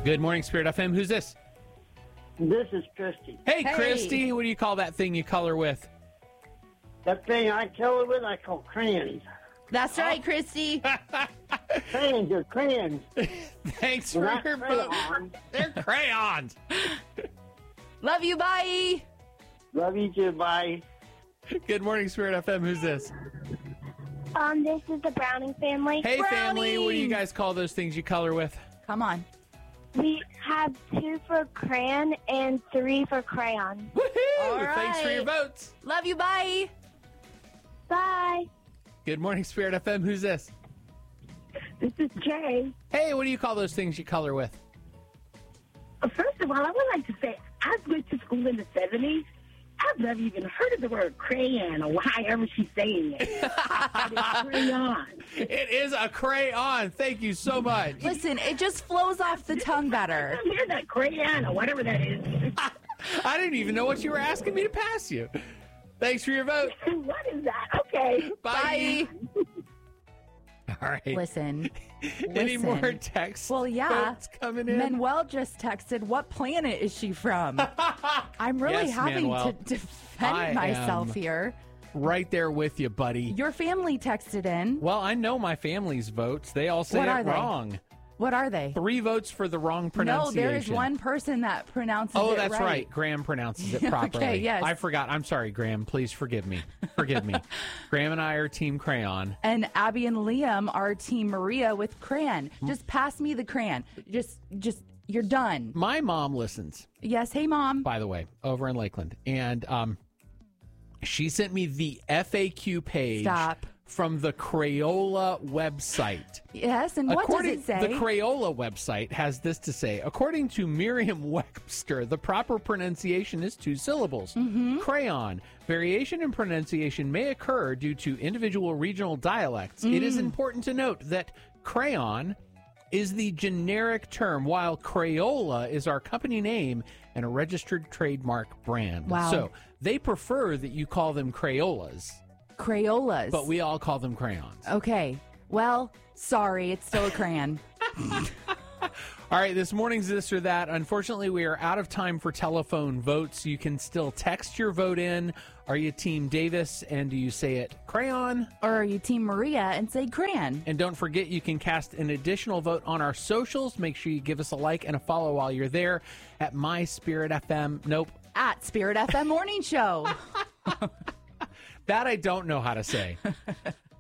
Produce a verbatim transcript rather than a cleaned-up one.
Good morning, Spirit F M. Who's this? This is Christy. Hey, Hey. Christy. What do you call that thing you color with? That thing I color with, I call crayons. That's right, Christy. Crayons are crayons. Thanks for They're not your crayons. vote. They're crayons. Love you. Bye. Love you too. Bye. Good morning, Spirit F M. Who's this? Um, this is the Browning family. Hey, Brownie. family. What do you guys call those things you color with? Come on. We have two for crayon and three for crayon. Woohoo! All Thanks for right. your votes. Love you. Bye. Bye. Good morning, Spirit F M. Who's this? This is Jay. Hey, what do you call those things you color with? Uh, First of all, I would like to say I went to school in the seventies. I've never even heard of the word crayon or however she's saying it. But it's crayon. It is a crayon. Thank you so much. Listen, it just flows off the tongue better. I hear that crayon or whatever that is. I didn't even know what you were asking me to pass you. Thanks for your vote. What is that? Okay. Bye. Bye. All right. Listen. Any listen. more texts? Well, yeah. votes coming in? Manuel just texted, what planet is she from? I'm really Yes, having Manuel. to defend I myself am- here. Right there with you, buddy. Your family texted in. Well, I know my family's votes. They all say What it are they? wrong. What are they? Three votes for the wrong No, pronunciation. there is one person that pronounces Oh, it that's right. right. Graham pronounces it Okay, properly. yes. I forgot. I'm sorry, Graham. Please forgive me. Forgive me. Graham and I are Team Crayon. And Abby and Liam are Team Maria with crayon. Just pass me the crayon. Just, just, you're done. My mom listens, Yes, hey, Mom. by the way, over in Lakeland. And um, she sent me the F A Q page Stop. from the Crayola website. Yes, and what does According, it say? The Crayola website has this to say. According to Merriam-Webster, the proper pronunciation is two syllables. Mm-hmm. Crayon. Variation in pronunciation may occur due to individual regional dialects. It Mm. is important to note that crayon is the generic term, while Crayola is our company name and a registered trademark brand. Wow. So they prefer that you call them Crayolas, Crayolas. but we all call them crayons. Okay. Well, sorry, it's still a crayon. All right, this morning's this or that. Unfortunately, we are out of time for telephone votes. You can still text your vote in. Are you Team Davis, and do you say it crayon? Or are you Team Maria and say crayon? And don't forget, you can cast an additional vote on our socials. Make sure you give us a like and a follow while you're there at My Spirit F M. Nope. At Spirit F M Morning Show. That I don't know how to say.